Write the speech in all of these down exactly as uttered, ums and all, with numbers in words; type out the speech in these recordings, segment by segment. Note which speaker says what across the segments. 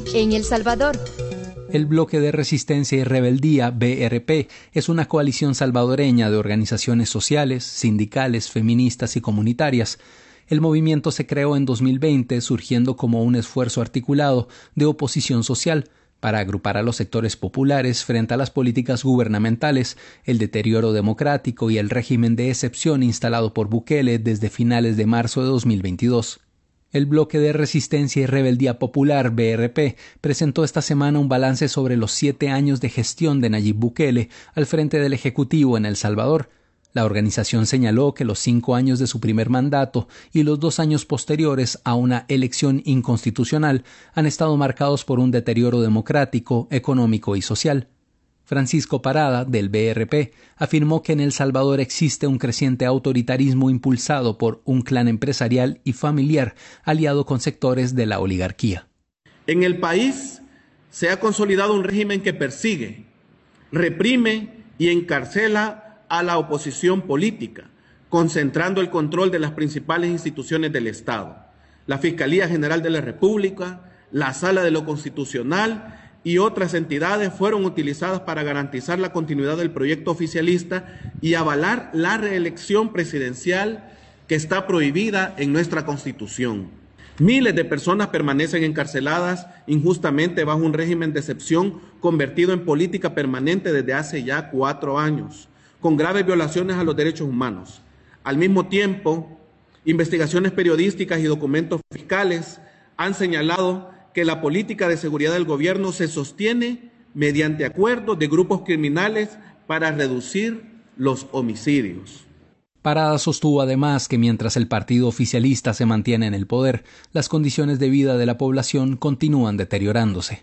Speaker 1: en El Salvador.
Speaker 2: El Bloque de Resistencia y Rebeldía, B R P, es una coalición salvadoreña de organizaciones sociales, sindicales, feministas y comunitarias. El movimiento se creó en dos mil veinte, surgiendo como un esfuerzo articulado de oposición social para agrupar a los sectores populares frente a las políticas gubernamentales, el deterioro democrático y el régimen de excepción instalado por Bukele desde finales de marzo de dos mil veintidós. El Bloque de Resistencia y Rebeldía Popular, B R P, presentó esta semana un balance sobre los siete años de gestión de Nayib Bukele al frente del Ejecutivo en El Salvador. La organización señaló que los cinco años de su primer mandato y los dos años posteriores a una elección inconstitucional han estado marcados por un deterioro democrático, económico y social. Francisco Parada, del B R P, afirmó que en El Salvador existe un creciente autoritarismo impulsado por un clan empresarial y familiar aliado con sectores de la oligarquía.
Speaker 3: En el país se ha consolidado un régimen que persigue, reprime y encarcela a la oposición política, concentrando el control de las principales instituciones del Estado, la Fiscalía General de la República, la Sala de lo Constitucional y otras entidades fueron utilizadas para garantizar la continuidad del proyecto oficialista y avalar la reelección presidencial que está prohibida en nuestra Constitución. Miles de personas permanecen encarceladas injustamente bajo un régimen de excepción convertido en política permanente desde hace ya cuatro años, con graves violaciones a los derechos humanos. Al mismo tiempo, investigaciones periodísticas y documentos fiscales han señalado que la política de seguridad del gobierno se sostiene mediante acuerdos de grupos criminales para reducir los homicidios.
Speaker 2: Parada sostuvo además que mientras el partido oficialista se mantiene en el poder, las condiciones de vida de la población continúan deteriorándose.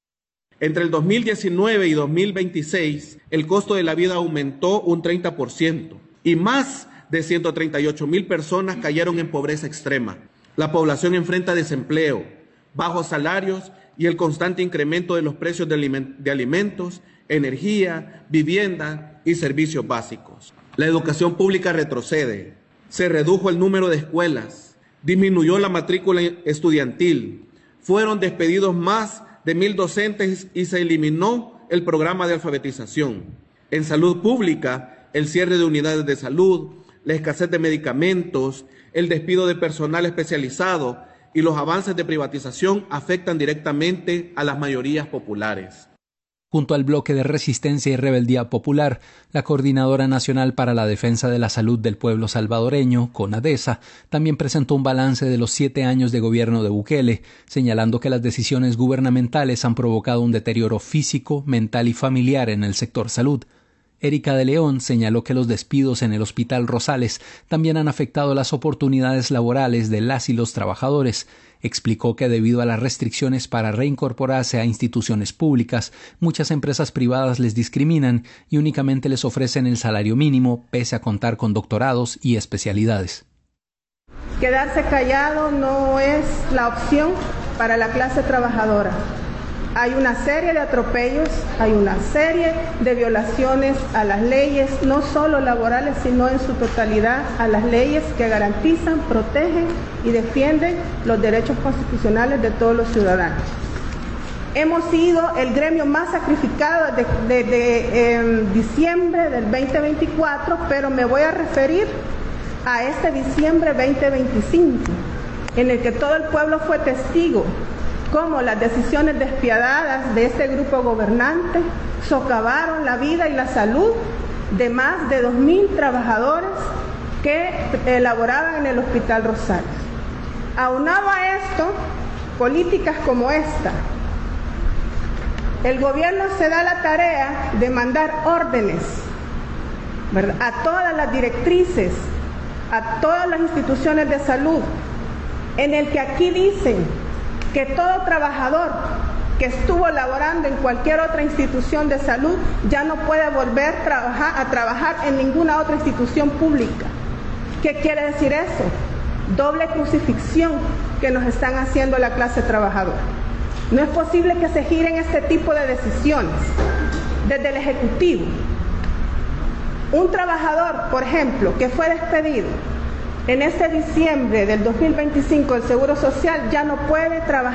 Speaker 3: Entre el dos mil diecinueve y dos mil veintiséis, el costo de la vida aumentó un treinta por ciento y más de ciento treinta y ocho mil personas cayeron en pobreza extrema. La población enfrenta desempleo, bajos salarios y el constante incremento de los precios de, aliment- de alimentos, energía, vivienda y servicios básicos. La educación pública retrocede, se redujo el número de escuelas, disminuyó la matrícula estudiantil, fueron despedidos más de mil docentes y se eliminó el programa de alfabetización. En salud pública, el cierre de unidades de salud, la escasez de medicamentos, el despido de personal especializado y los avances de privatización afectan directamente a las mayorías populares.
Speaker 2: Junto al Bloque de Resistencia y Rebeldía Popular, la Coordinadora Nacional para la Defensa de la Salud del Pueblo Salvadoreño, CONADESA, también presentó un balance de los siete años de gobierno de Bukele, señalando que las decisiones gubernamentales han provocado un deterioro físico, mental y familiar en el sector salud. Erika de León señaló que los despidos en el Hospital Rosales también han afectado las oportunidades laborales de las y los trabajadores. Explicó que debido a las restricciones para reincorporarse a instituciones públicas, muchas empresas privadas les discriminan y únicamente les ofrecen el salario mínimo, pese a contar con doctorados y especialidades.
Speaker 4: Quedarse callado no es la opción para la clase trabajadora. Hay una serie de atropellos, hay una serie de violaciones a las leyes, no solo laborales, sino en su totalidad a las leyes que garantizan, protegen y defienden los derechos constitucionales de todos los ciudadanos. Hemos sido el gremio más sacrificado desde de, de, eh, diciembre del veinte veinticuatro, pero me voy a referir a este diciembre veinte veinticinco, en el que todo el pueblo fue testigo cómo las decisiones despiadadas de este grupo gobernante socavaron la vida y la salud de más de dos mil trabajadores que elaboraban en el Hospital Rosales. Aunado a esto, políticas como esta, el gobierno se da la tarea de mandar órdenes, ¿verdad?, a todas las directrices, a todas las instituciones de salud, en el que aquí dicen que todo trabajador que estuvo laborando en cualquier otra institución de salud ya no puede volver a trabajar, a trabajar en ninguna otra institución pública. ¿Qué quiere decir eso? Doble crucifixión que nos están haciendo la clase trabajadora. No es posible que se giren este tipo de decisiones desde el Ejecutivo. Un trabajador, por ejemplo, que fue despedido en este diciembre del dos mil veinticinco del Seguro Social ya no puede trabajar